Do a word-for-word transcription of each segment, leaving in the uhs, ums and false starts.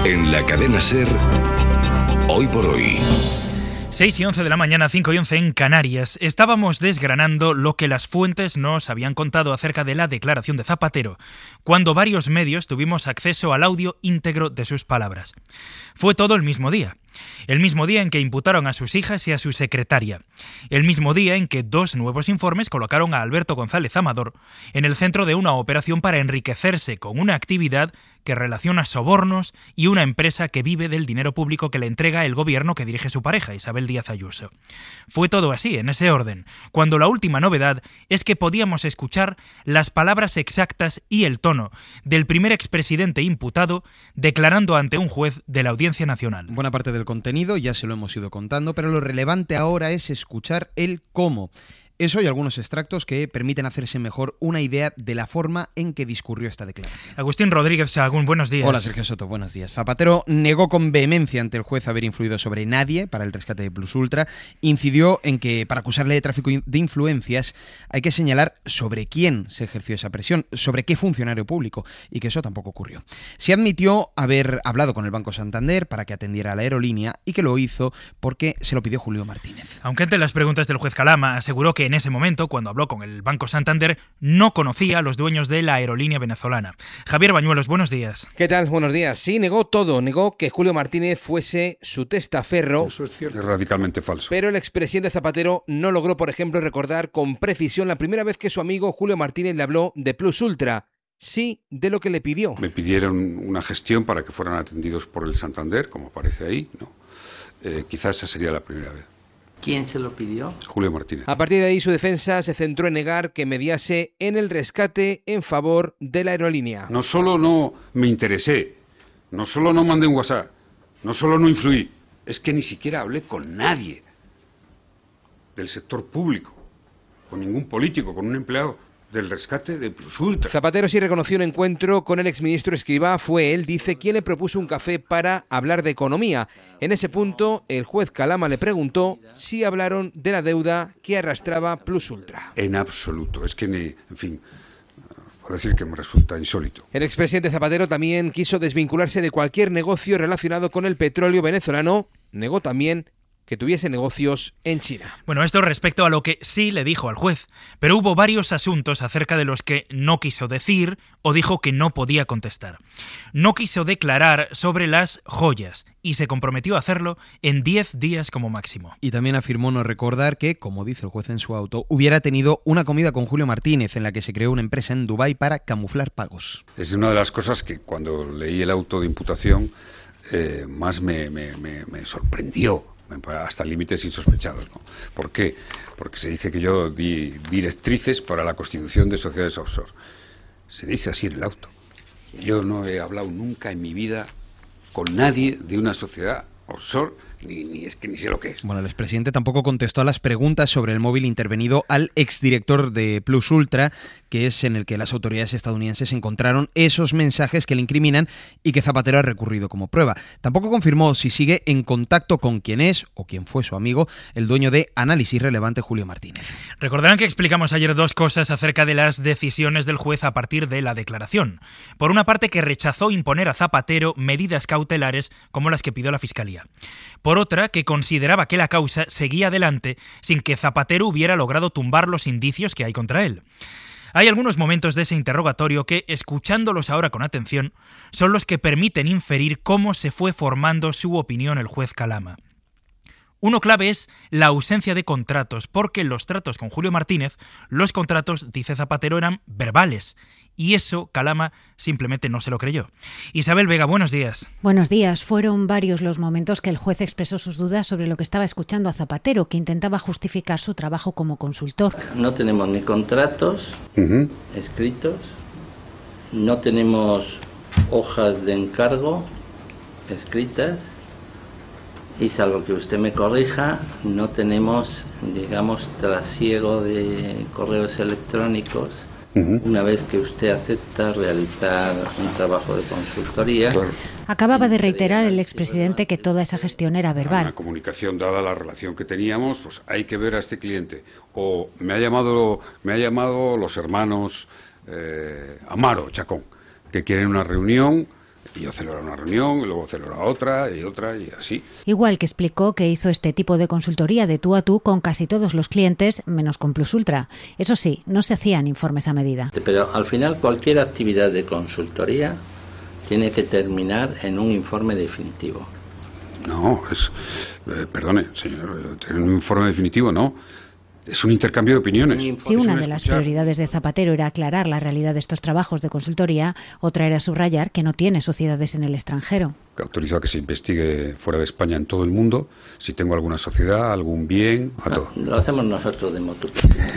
En la cadena SER, Hoy por Hoy. seis y once de la mañana, cinco y once en Canarias. Estábamos desgranando lo que las fuentes nos habían contado acerca de la declaración de Zapatero, cuando varios medios tuvimos acceso al audio íntegro de sus palabras. Fue todo el mismo día. El mismo día en que imputaron a sus hijas y a su secretaria. El mismo día en que dos nuevos informes colocaron a Alberto González Amador en el centro de una operación para enriquecerse con una actividad que relaciona sobornos y una empresa que vive del dinero público que le entrega el gobierno que dirige su pareja, Isabel Díaz Ayuso. Fue todo así, en ese orden, cuando la última novedad es que podíamos escuchar las palabras exactas y el tono del primer expresidente imputado declarando ante un juez de la Audiencia Nacional. Buena parte del contenido ya se lo hemos ido contando, pero lo relevante ahora es escuchar el cómo. Eso y algunos extractos que permiten hacerse mejor una idea de la forma en que discurrió esta declaración. Agustín Rodríguez Sahagún, buenos días. Hola, Sergio Soto, buenos días. Zapatero negó con vehemencia ante el juez haber influido sobre nadie para el rescate de Plus Ultra. Incidió en que para acusarle de tráfico de influencias hay que señalar sobre quién se ejerció esa presión, sobre qué funcionario público, y que eso tampoco ocurrió. Se admitió haber hablado con el Banco Santander para que atendiera a la aerolínea y que lo hizo porque se lo pidió Julio Martínez. Aunque ante las preguntas del juez Calama aseguró que en ese momento, cuando habló con el Banco Santander, no conocía a los dueños de la aerolínea venezolana. Javier Bañuelos, buenos días. ¿Qué tal? Buenos días. Sí, negó todo. Negó que Julio Martínez fuese su testaferro. Eso es cierto. Es radicalmente falso. Pero el expresidente Zapatero no logró, por ejemplo, recordar con precisión la primera vez que su amigo Julio Martínez le habló de Plus Ultra. Sí, de lo que le pidió. Me pidieron una gestión para que fueran atendidos por el Santander, como aparece ahí, ¿no? Eh, quizás esa sería la primera vez. ¿Quién se lo pidió? Julio Martínez. A partir de ahí su defensa se centró en negar que mediase en el rescate en favor de la aerolínea. No solo no me interesé, no solo no mandé un WhatsApp, no solo no influí, es que ni siquiera hablé con nadie del sector público, con ningún político, con un empleado del rescate de Plus Ultra. Zapatero sí reconoció un encuentro con el exministro Escrivá. Fue él, dice, quien le propuso un café para hablar de economía. En ese punto, el juez Calama le preguntó si hablaron de la deuda que arrastraba Plus Ultra. En absoluto. Es que, ni, en fin, puedo decir que me resulta insólito. El expresidente Zapatero también quiso desvincularse de cualquier negocio relacionado con el petróleo venezolano. Negó también que tuviese negocios en China. Bueno, esto respecto a lo que sí le dijo al juez, pero hubo varios asuntos acerca de los que no quiso decir o dijo que no podía contestar. No quiso declarar sobre las joyas y se comprometió a hacerlo en diez días como máximo. Y también afirmó no recordar que, como dice el juez en su auto, hubiera tenido una comida con Julio Martínez en la que se creó una empresa en Dubái para camuflar pagos. Es una de las cosas que cuando leí el auto de imputación eh, más me, me, me, me sorprendió. Hasta límites insospechados, ¿no? ¿Por qué? Porque se dice que yo di directrices para la constitución de sociedades offshore. Se dice así en el auto. Yo no he hablado nunca en mi vida con nadie de una sociedad offshore, ni, ni es que ni sé lo que es. Bueno, el expresidente tampoco contestó a las preguntas sobre el móvil intervenido al exdirector de Plus Ultra, que es en el que las autoridades estadounidenses encontraron esos mensajes que le incriminan y que Zapatero ha recurrido como prueba. Tampoco confirmó si sigue en contacto con quien es o quien fue su amigo, el dueño de Análisis Relevante, Julio Martínez. Recordarán que explicamos ayer dos cosas acerca de las decisiones del juez a partir de la declaración. Por una parte, que rechazó imponer a Zapatero medidas cautelares como las que pidió la Fiscalía. Por otra, que consideraba que la causa seguía adelante sin que Zapatero hubiera logrado tumbar los indicios que hay contra él. Hay algunos momentos de ese interrogatorio que, escuchándolos ahora con atención, son los que permiten inferir cómo se fue formando su opinión el juez Calama. Uno clave es la ausencia de contratos, porque en los tratos con Julio Martínez, los contratos, dice Zapatero, eran verbales. Y eso Calama simplemente no se lo creyó. Isabel Vega, buenos días. Buenos días. Fueron varios los momentos que el juez expresó sus dudas sobre lo que estaba escuchando a Zapatero, que intentaba justificar su trabajo como consultor. No tenemos ni contratos uh-huh. escritos, no tenemos hojas de encargo escritas, y salvo que usted me corrija, no tenemos, digamos, trasiego de correos electrónicos uh-huh. una vez que usted acepta realizar un trabajo de consultoría. Claro. Acababa de reiterar el expresidente que toda esa gestión era verbal. Una comunicación, dada la relación que teníamos, pues hay que ver a este cliente. O me ha llamado, me ha llamado los hermanos eh, Amaro, Chacón, que quieren una reunión Y yo celebro una reunión, y luego celebro otra, y otra, y así. Igual que explicó que hizo este tipo de consultoría de tú a tú con casi todos los clientes, menos con Plus Ultra. Eso sí, no se hacían informes a medida. Pero al final cualquier actividad de consultoría tiene que terminar en un informe definitivo. No, es... Eh, perdone, señor, tener un informe definitivo, no. Es un intercambio de opiniones. Si una de las prioridades de Zapatero era aclarar la realidad de estos trabajos de consultoría, otra era subrayar que no tiene sociedades en el extranjero. Autorizado que se investigue fuera de España en todo el mundo, si tengo alguna sociedad, algún bien, a todo. No, lo hacemos nosotros de motu.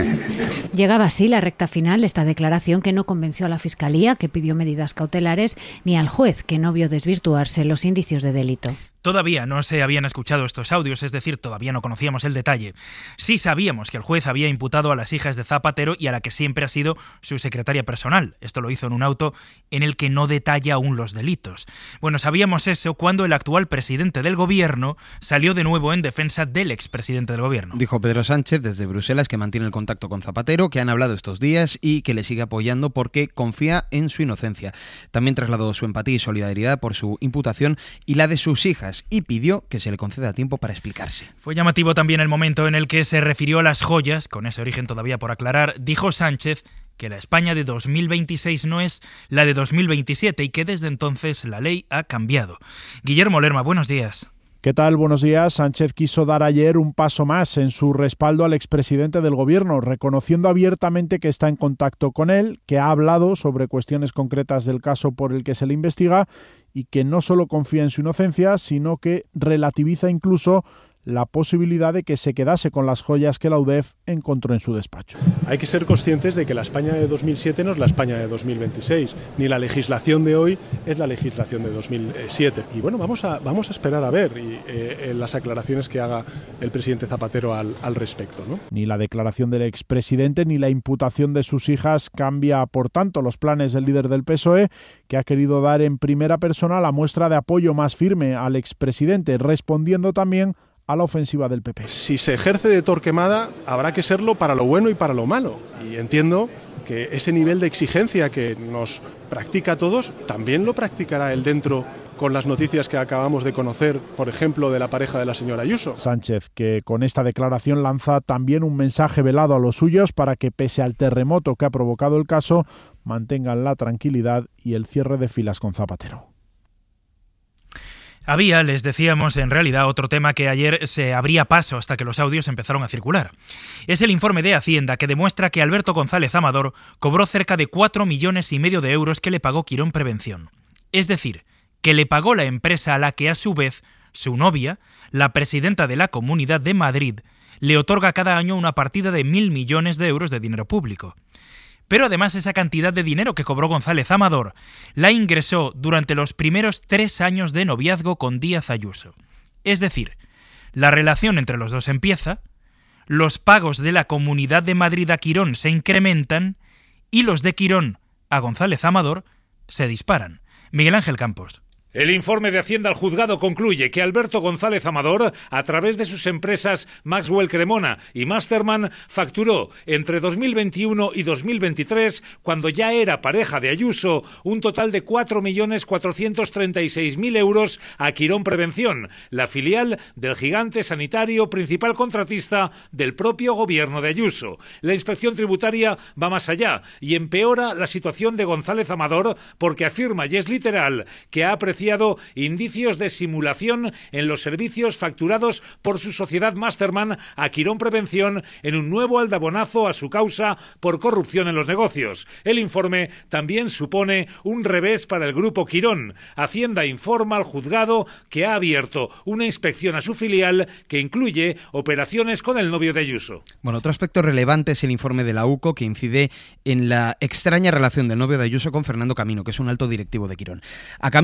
Llegaba así la recta final de esta declaración que no convenció a la Fiscalía, que pidió medidas cautelares, ni al juez, que no vio desvirtuarse los indicios de delito. Todavía no se habían escuchado estos audios, es decir, todavía no conocíamos el detalle. Sí sabíamos que el juez había imputado a las hijas de Zapatero y a la que siempre ha sido su secretaria personal. Esto lo hizo en un auto en el que no detalla aún los delitos. Bueno, sabíamos eso cuando el actual presidente del gobierno salió de nuevo en defensa del expresidente del gobierno. Dijo Pedro Sánchez desde Bruselas que mantiene el contacto con Zapatero, que han hablado estos días y que le sigue apoyando porque confía en su inocencia. También trasladó su empatía y solidaridad por su imputación y la de sus hijas, y pidió que se le conceda tiempo para explicarse. Fue llamativo también el momento en el que se refirió a las joyas, con ese origen todavía por aclarar. Dijo Sánchez que la España de dos mil veintiséis no es la de dos mil veintisiete y que desde entonces la ley ha cambiado. Guillermo Lerma, buenos días. ¿Qué tal? Buenos días. Sánchez quiso dar ayer un paso más en su respaldo al expresidente del gobierno, reconociendo abiertamente que está en contacto con él, que ha hablado sobre cuestiones concretas del caso por el que se le investiga y que no solo confía en su inocencia, sino que relativiza incluso la posibilidad de que se quedase con las joyas que la U D E F encontró en su despacho. Hay que ser conscientes de que la España de dos mil siete no es la España de dos mil veintiséis, ni la legislación de hoy es la legislación de dos mil siete. Y bueno, vamos a, vamos a esperar a ver y, eh, las aclaraciones que haga el presidente Zapatero al, al respecto, ¿no? Ni la declaración del expresidente ni la imputación de sus hijas cambia, por tanto, los planes del líder del P S O E, que ha querido dar en primera persona la muestra de apoyo más firme al expresidente, respondiendo también a la ofensiva del P P. Si se ejerce de Torquemada, habrá que serlo para lo bueno y para lo malo. Y entiendo que ese nivel de exigencia que nos practica a todos, también lo practicará él dentro con las noticias que acabamos de conocer, por ejemplo, de la pareja de la señora Ayuso. Sánchez, que con esta declaración lanza también un mensaje velado a los suyos para que, pese al terremoto que ha provocado el caso, mantengan la tranquilidad y el cierre de filas con Zapatero. Había, les decíamos, en realidad otro tema que ayer se abría paso hasta que los audios empezaron a circular. Es el informe de Hacienda que demuestra que Alberto González Amador cobró cerca de cuatro millones y medio de euros que le pagó Quirón Prevención. Es decir, que le pagó la empresa a la que a su vez su novia, la presidenta de la Comunidad de Madrid, le otorga cada año una partida de mil millones de euros de dinero público. Pero además esa cantidad de dinero que cobró González Amador la ingresó durante los primeros tres años de noviazgo con Díaz Ayuso. Es decir, la relación entre los dos empieza, los pagos de la Comunidad de Madrid a Quirón se incrementan y los de Quirón a González Amador se disparan. Miguel Ángel Campos. El informe de Hacienda al juzgado concluye que Alberto González Amador, a través de sus empresas Maxwell Cremona y Masterman, facturó entre dos mil veintiuno y dos mil veintitrés, cuando ya era pareja de Ayuso, un total de cuatro millones cuatrocientos treinta y seis mil euros a Quirón Prevención, la filial del gigante sanitario principal contratista del propio gobierno de Ayuso. La inspección tributaria va más allá y empeora la situación de González Amador porque afirma, y es literal, que ha apreciado indicios de simulación en los servicios facturados por su sociedad Masterman a Quirón Prevención en un nuevo aldabonazo a su causa por corrupción en los negocios. El informe también supone un revés para el grupo Quirón. Hacienda informa al juzgado que ha abierto una inspección a su filial que incluye operaciones con el novio de Ayuso. Bueno, otro aspecto relevante es el informe de la U C O que incide en la extraña relación del novio de Ayuso con Fernando Camino, que es un alto directivo de Quirón. A Camino, González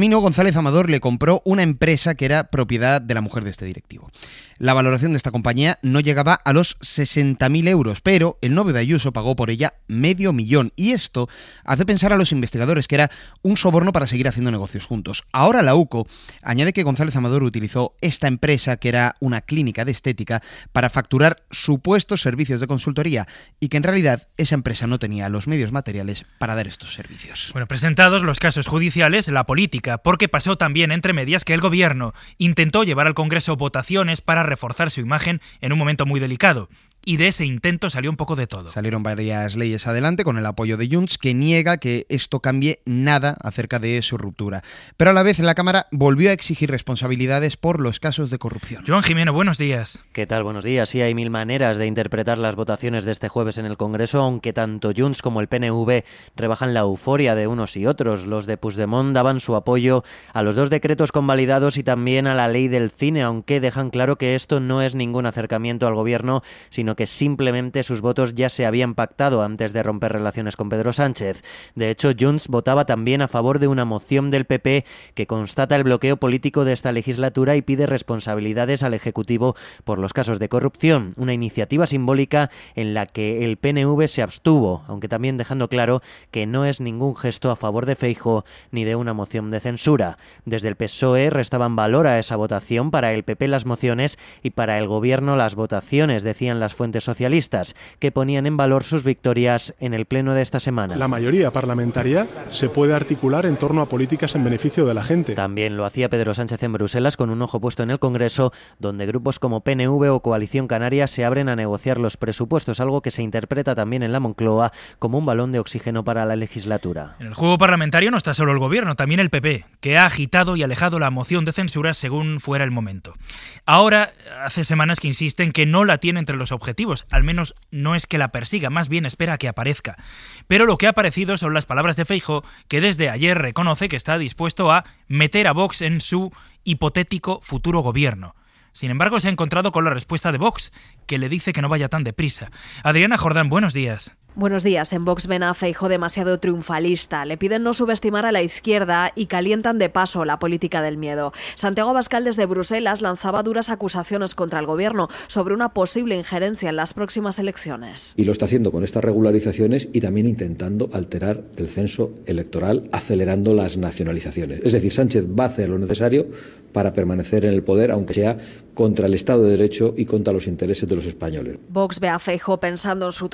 González Amador le compró una empresa que era propiedad de la mujer de este directivo. La valoración de esta compañía no llegaba a los sesenta mil euros, pero el novio de Ayuso pagó por ella medio millón. Y esto hace pensar a los investigadores que era un soborno para seguir haciendo negocios juntos. Ahora la UCO añade que González Amador utilizó esta empresa, que era una clínica de estética, para facturar supuestos servicios de consultoría y que en realidad esa empresa no tenía los medios materiales para dar estos servicios. Bueno, presentados los casos judiciales, la política, porque pasó también entre medias que el gobierno intentó llevar al Congreso votaciones para reforzar su imagen en un momento muy delicado. Y de ese intento salió un poco de todo. Salieron varias leyes adelante con el apoyo de Junts, que niega que esto cambie nada acerca de su ruptura. Pero a la vez la Cámara volvió a exigir responsabilidades por los casos de corrupción. Joan Jimeno, buenos días. ¿Qué tal? Buenos días. Sí, hay mil maneras de interpretar las votaciones de este jueves en el Congreso, aunque tanto Junts como el P N V rebajan la euforia de unos y otros. Los de Puigdemont daban su apoyo a los dos decretos convalidados y también a la ley del cine, aunque dejan claro que esto no es ningún acercamiento al gobierno, sino que simplemente sus votos ya se habían pactado antes de romper relaciones con Pedro Sánchez. De hecho, Junts votaba también a favor de una moción del P P que constata el bloqueo político de esta legislatura y pide responsabilidades al Ejecutivo por los casos de corrupción, una iniciativa simbólica en la que el P N V se abstuvo, aunque también dejando claro que no es ningún gesto a favor de Feijóo ni de una moción de censura. Desde el P S O E restaban valor a esa votación, para el P P las mociones y para el Gobierno las votaciones, decían las fuentes socialistas, que ponían en valor sus victorias en el pleno de esta semana. La mayoría parlamentaria se puede articular en torno a políticas en beneficio de la gente. También lo hacía Pedro Sánchez en Bruselas, con un ojo puesto en el Congreso, donde grupos como P N V o Coalición Canaria se abren a negociar los presupuestos, algo que se interpreta también en la Moncloa como un balón de oxígeno para la legislatura. En el juego parlamentario no está solo el Gobierno, también el P P, que ha agitado y alejado la moción de censura según fuera el momento. Ahora, hace semanas que insiste en que no la tiene entre los objetivos, al menos no es que la persiga, más bien espera a que aparezca. Pero lo que ha aparecido son las palabras de Feijóo, que desde ayer reconoce que está dispuesto a meter a Vox en su hipotético futuro gobierno. Sin embargo, se ha encontrado con la respuesta de Vox, que le dice que no vaya tan deprisa. Adriana Jordán, buenos días. Buenos días. En Vox ven a Feijóo demasiado triunfalista. Le piden no subestimar a la izquierda y calientan de paso la política del miedo. Santiago Abascal desde Bruselas lanzaba duras acusaciones contra el gobierno sobre una posible injerencia en las próximas elecciones. Y lo está haciendo con estas regularizaciones y también intentando alterar el censo electoral, acelerando las nacionalizaciones. Es decir, Sánchez va a hacer lo necesario para permanecer en el poder, aunque sea contra el Estado de Derecho y contra los intereses de los españoles. Vox ve a Feijóo pensando en su